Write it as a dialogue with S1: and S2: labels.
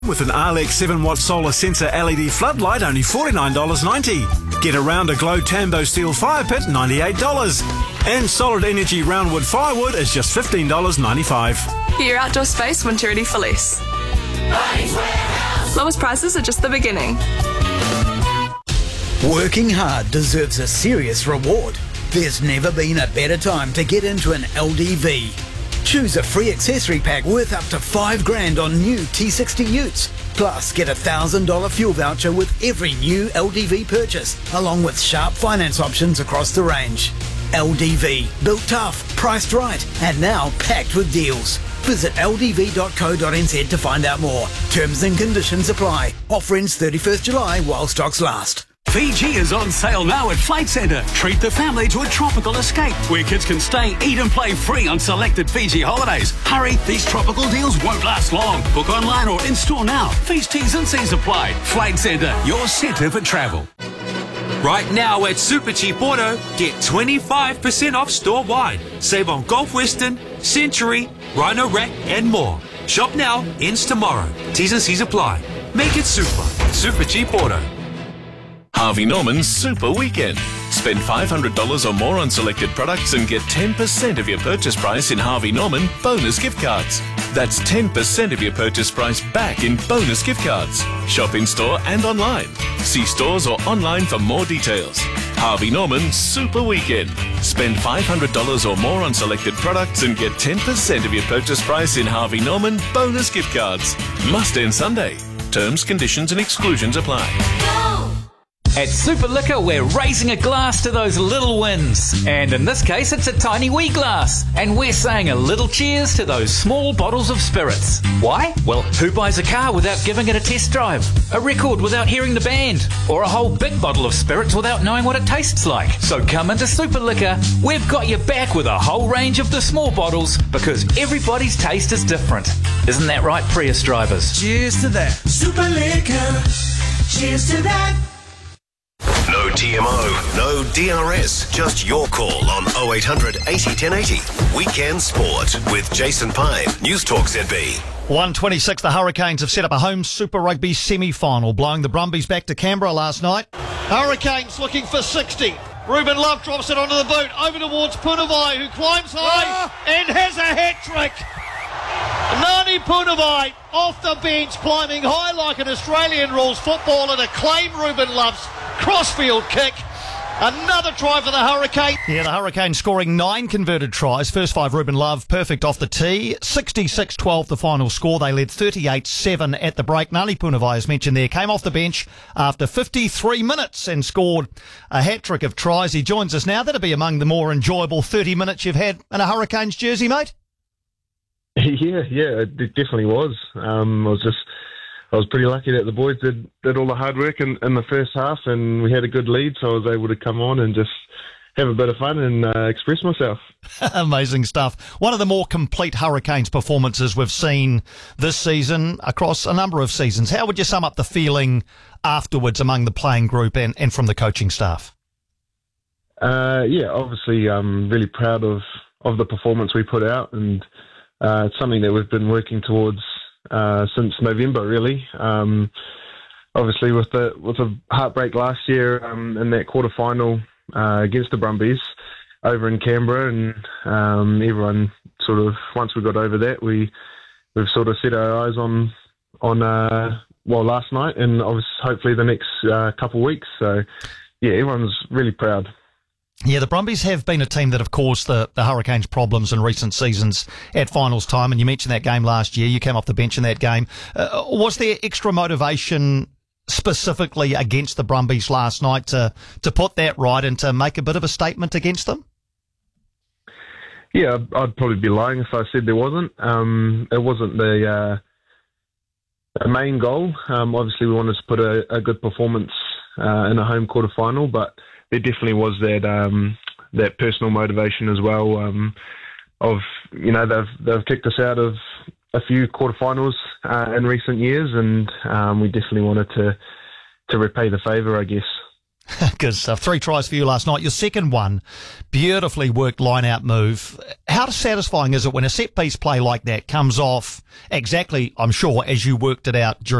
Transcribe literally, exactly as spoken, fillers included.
S1: With an Arlex seven watt solar sensor L E D floodlight, only forty-nine dollars ninety. Get a Round a Glow Tambo steel fire pit, ninety-eight dollars. And Solid Energy roundwood firewood is just fifteen dollars ninety-five.
S2: Get your outdoor space winter ready for less. Lowest prices are just the beginning.
S3: Working hard deserves a serious reward. There's never been a better time to get into an L D V. Choose a free accessory pack worth up to five grand on new T sixty utes. Plus, get a one thousand dollars fuel voucher with every new L D V purchase, along with sharp finance options across the range. L D V, built tough, priced right, and now packed with deals. Visit L D V dot co dot n z to find out more. Terms and conditions apply. Offer ends thirty-first July while stocks last.
S4: Fiji is on sale now at Flight Centre. Treat the family to a tropical escape where kids can stay, eat and play free on selected Fiji holidays. Hurry, these tropical deals won't last long. Book online or in-store now. Fees, T's and C's apply. Flight Centre, your centre for travel.
S5: Right now at Super Cheap Auto, get twenty-five percent off store-wide. Save on Golf Western, Century, Rhino Rack and more. Shop now, ends tomorrow. T's and C's apply. Make it super. Super Cheap Auto.
S6: Harvey Norman's Super Weekend. Spend five hundred dollars or more on selected products and get ten percent of your purchase price in Harvey Norman bonus gift cards. That's ten percent of your purchase price back in bonus gift cards. Shop in store and online. See stores or online for more details. Harvey Norman Super Weekend. Spend five hundred dollars or more on selected products and get ten percent of your purchase price in Harvey Norman bonus gift cards. Must end Sunday. Terms, conditions and exclusions apply.
S7: At Super Liquor, we're raising a glass to those little wins. And in this case, it's a tiny wee glass. And we're saying a little cheers to those small bottles of spirits. Why? Well, who buys a car without giving it a test drive? A record without hearing the band? Or a whole big bottle of spirits without knowing what it tastes like? So come into Super Liquor. We've got you back with a whole range of the small bottles because everybody's taste is different. Isn't that right, Prius drivers?
S8: Cheers to that. Super Liquor. Cheers to that.
S9: No T M O, no D R S, just your call on oh eight hundred eighty ten eighty. Weekend Sport with Jason Pine, News Talk Z B.
S10: one twenty-six, the Hurricanes have set up a home Super Rugby semi-final, blowing the Brumbies back to Canberra last night.
S11: Hurricanes looking for sixty. Ruben Love drops it onto the boot, over towards Punavai, who climbs high ah. and has a hat-trick. Nani Punavai off the bench, climbing high like an Australian rules footballer to claim Ruben Love's crossfield kick. Another try for the Hurricanes.
S10: Yeah, the Hurricanes scoring nine converted tries. First five, Ruben Love, perfect off the tee. sixty-six twelve the final score. They led thirty-eight seven at the break. Nani Punavai, as mentioned there, came off the bench after fifty-three minutes and scored a hat-trick of tries. He joins us now. That'll be among the more enjoyable thirty minutes you've had in a Hurricanes jersey, mate.
S12: Yeah, yeah, it definitely was. Um, I was just, I was pretty lucky that the boys did, did all the hard work in, in the first half, and we had a good lead, so I was able to come on and just have a bit of fun and uh, express myself.
S10: Amazing stuff. One of the more complete Hurricanes performances we've seen this season across a number of seasons. How would you sum up the feeling afterwards among the playing group and, and from the coaching staff?
S12: Uh, yeah, obviously I'm really proud of, of the performance we put out, and Uh, it's something that we've been working towards uh, since November, really. Um, obviously, with the with the heartbreak last year um, in that quarter final uh, against the Brumbies over in Canberra, and um, everyone sort of once we got over that, we we've sort of set our eyes on on uh, well last night, and obviously hopefully the next uh, couple of weeks. So yeah, everyone's really proud.
S10: Yeah, the Brumbies have been a team that have caused the, the Hurricanes problems in recent seasons at finals time, and you mentioned that game last year. You came off the bench in that game. Uh, was there extra motivation specifically against the Brumbies last night to, to put that right and to make a bit of a statement against them?
S12: Yeah, I'd, I'd probably be lying if I said there wasn't. Um, it wasn't the, uh, the main goal. Um, obviously, we wanted to put a, a good performance uh, in a home quarter final, but there definitely was that um, that personal motivation as well. Um, of you know they've they've kicked us out of a few quarterfinals uh, in recent years, and um, we definitely wanted to to repay the favour, I guess.
S10: Good stuff. Three tries for you last night. Your second one, beautifully worked line-out move. How satisfying is it when a set-piece play like that comes off exactly, I'm sure, as you worked it out during